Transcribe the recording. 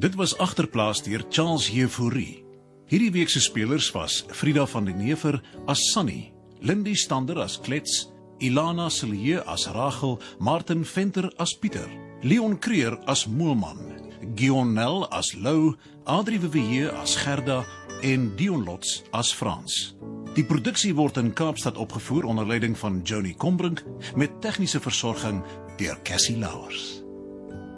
Dit was agterplaas deur Charles Jefouri. Hierdie week se spelers was Frida van den Neever as Sunny, Lindy Stander as Klets, Ilana Silje as Rachel, Martin Venter as Pieter, Leon Creer as Moelman, Gion Nel as Lou, Adrie Vivier as Gerda en Dion Lots as Frans. Die produksie word in Kaapstad opgevoer onder leiding van Johnny Combrink met tegniese versorging deur Cassie Lauers.